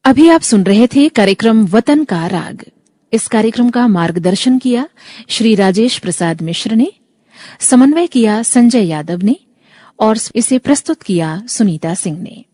अभी आप सुन रहे थे कार्यक्रम वतन का राग। इस कार्यक्रम का मार्गदर्शन किया श्री राजेश प्रसाद मिश्र ने, समन्वय किया संजय यादव ने और इसे प्रस्तुत किया सुनीता सिंह ने।